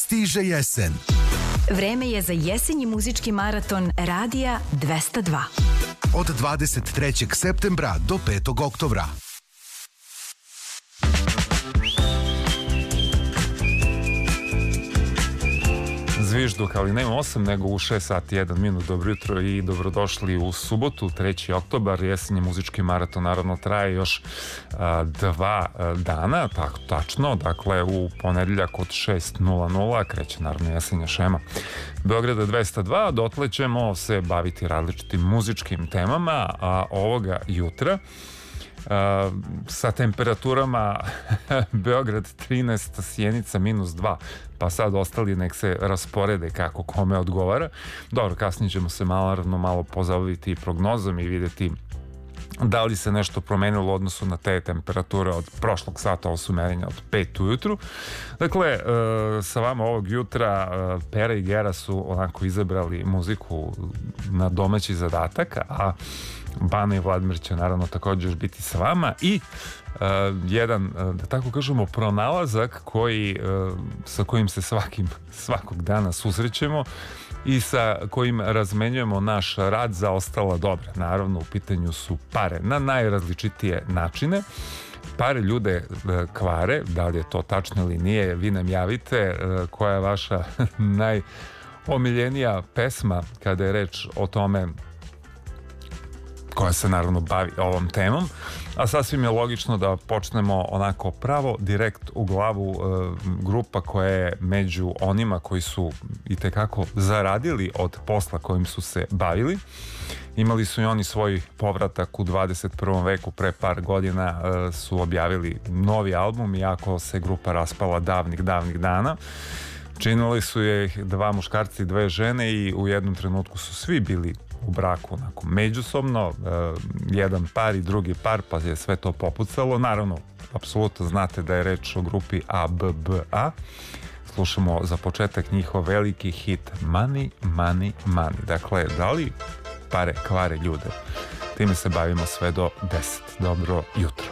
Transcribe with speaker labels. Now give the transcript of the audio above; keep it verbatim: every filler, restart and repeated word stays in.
Speaker 1: Stiže jesen.
Speaker 2: Vreme je za jesenji muzički maraton Radija dvesta dva.
Speaker 1: Od dvadeset trećeg septembra do petog oktobra.
Speaker 3: Zvižduk, ali nema osam, nego u šest sati jedan minut. Dobro jutro i dobrodošli u subotu, treći oktobar. Jesenji muzički maraton naravno traje još a, dva a, dana, tako tačno. Dakle, u ponedeljak od šest nula nula kreće naravno jesenja šema Beograda dvesta dva. Dotle ćemo se baviti različitim muzičkim temama, a ovoga jutra Uh, sa temperaturama Beograd trinaest, Sjenica minus dva, pa sad ostali nek se rasporede kako kome odgovara. Dobro, kasnije ćemo se malo, malo pozabaviti prognozom i vidjeti da li se nešto promenilo u odnosu na te temperature od prošlog sata, ovo su merenja od pet ujutru. Dakle, uh, sa vama ovog jutra uh, Pera i Gera su onako izabrali muziku na domaći zadatak, a Bana i Vladimir će naravno također biti sa vama i uh, jedan, uh, da tako kažemo, pronalazak koji, uh, sa kojim se svakim, svakog dana susrećemo i sa kojim razmenjujemo naš rad za ostala dobra. Naravno, u pitanju su pare na najrazličitije načine. Pare ljude uh, kvare, da li je to tačno ili nije, vi nam javite uh, koja je vaša najomiljenija pesma kada je reč o tome, koja se naravno bavi ovom temom, a sasvim je logično da počnemo onako pravo direkt u glavu. E, grupa koja je među onima koji su itekako zaradili od posla kojim su se bavili. Imali su i oni svoj povratak u dvadeset prvom veku, pre par godina e, su objavili novi album, iako se grupa raspala davnih, davnih dana. Činili su je dva muškarci i dve žene i u jednom trenutku su svi bili u braku onako međusobno, e, jedan par i drugi par, pa je sve to popucalo. Naravno, apsolutno znate da je reč o grupi A B B A. Slušamo za početak njihov veliki hit Money, Money, Money. Dakle, da li pare kvare ljude? Time se bavimo sve do deset. Dobro jutro.